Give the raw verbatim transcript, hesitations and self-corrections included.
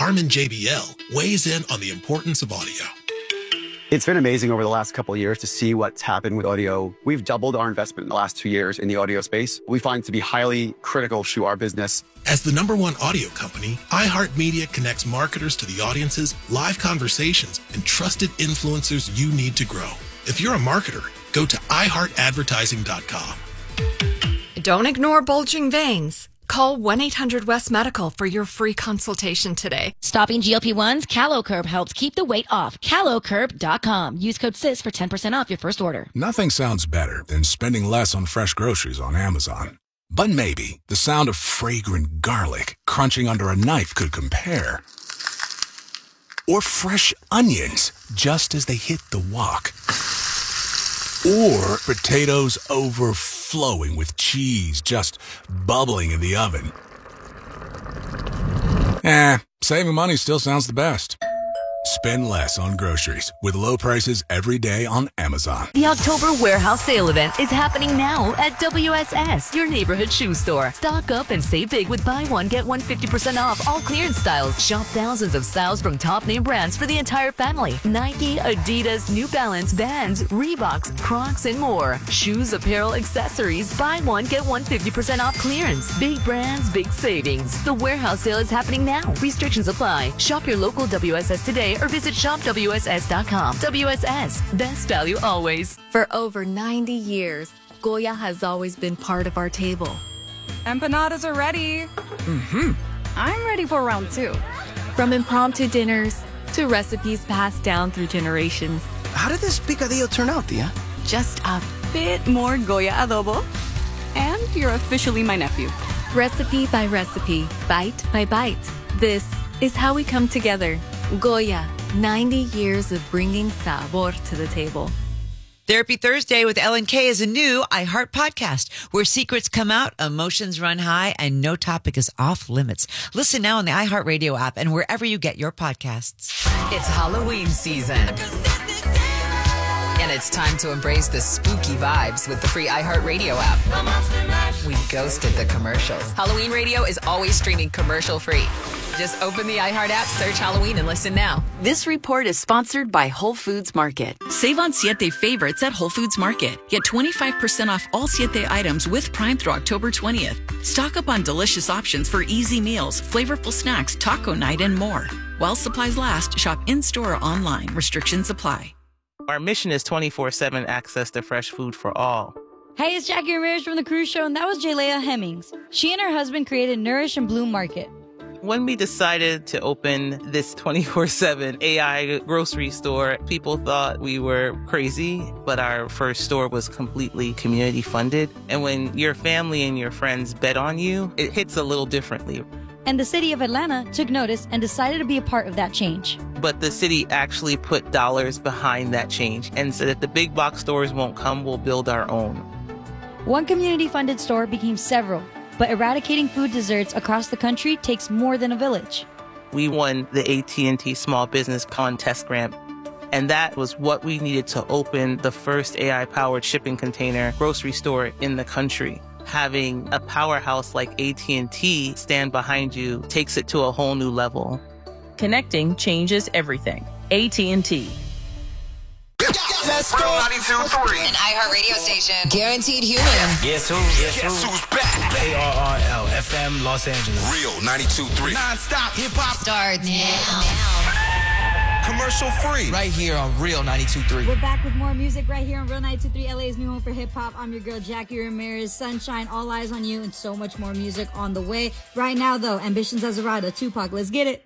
Harman J B L weighs in on the importance of audio. It's been amazing over the last couple of years to see what's happened with audio. We've doubled our investment in the last two years in the audio space. We find it to be highly critical to our business. As the number one audio company, iHeartMedia connects marketers to the audiences, live conversations, and trusted influencers you need to grow. If you're a marketer, go to i heart advertising dot com. Don't ignore bulging veins. Call one eight hundred West Medical for your free consultation today. Stopping G L P ones? CaloCurb helps keep the weight off. calo curb dot com. Use code S I S for ten percent off your first order. Nothing sounds better than spending less on fresh groceries on Amazon. But maybe the sound of fragrant garlic crunching under a knife could compare. Or fresh onions just as they hit the wok. Or potatoes overflowing with cheese just bubbling in the oven. Eh, saving money still sounds the best. Spend less on groceries with low prices every day on Amazon. The October Warehouse Sale event is happening now at W S S, your neighborhood shoe store. Stock up and save big with buy one, get one fifty percent off all clearance styles. Shop thousands of styles from top name brands for the entire family. Nike, Adidas, New Balance, Vans, Reeboks, Crocs, and more. Shoes, apparel, accessories. Buy one, get one fifty percent off clearance. Big brands, big savings. The Warehouse Sale is happening now. Restrictions apply. Shop your local W S S today or visit shop W S S dot com. W S S, best value always. For over ninety years, Goya has always been part of our table. Empanadas are ready. Mm-hmm. I'm ready for round two. From impromptu dinners to recipes passed down through generations. How did this picadillo turn out, Tia? Just a bit more Goya adobo, and you're officially my nephew. Recipe by recipe, bite by bite. This is how we come together. Goya, ninety years of bringing sabor to the table. Therapy Thursday with Ellen K is a new iHeart podcast where secrets come out, emotions run high, and no topic is off limits. Listen now on the iHeartRadio app and wherever you get your podcasts. It's Halloween season. And it's time to embrace the spooky vibes with the free iHeartRadio app. We ghosted the commercials. Halloween Radio is always streaming commercial-free. Just open the iHeart app, search Halloween, and listen now. This report is sponsored by Whole Foods Market. Save on Siete favorites at Whole Foods Market. Get twenty-five percent off all Siete items with Prime through October twentieth. Stock up on delicious options for easy meals, flavorful snacks, taco night, and more. While supplies last, shop in-store or online. Restrictions apply. Our mission is twenty-four seven access to fresh food for all. Hey, it's Jackie Ramirez from The Cruise Show, and that was Jalea Hemmings. She and her husband created Nourish and Bloom Market. When we decided to open this twenty-four seven A I grocery store, people thought we were crazy, but our first store was completely community funded. And when your family and your friends bet on you, it hits a little differently. And the city of Atlanta took notice and decided to be a part of that change. But the city actually put dollars behind that change and said if the big box stores won't come, we'll build our own. One community-funded store became several, but eradicating food deserts across the country takes more than a village. We won the A T and T Small Business Contest Grant, and that was what we needed to open the first A I-powered shipping container grocery store in the country. Having a powerhouse like A T and T stand behind you takes it to a whole new level. Connecting changes everything. A T and T. Let's go. ninety-two point three. An iHeart radio station. Guaranteed human. Guess who? Guess, Guess who's back? A R R L F M Los Angeles. Real ninety-two point three. Non-stop hip-hop. Starts now. now. Commercial free. Right here on Real ninety-two point three. We're back with more music right here on Real ninety-two point three, L A's new home for hip-hop. I'm your girl, Jackie Ramirez. Sunshine, All Eyes on You, and so much more music on the way. Right now, though, Ambitions as a Rider, Tupac. Let's get it.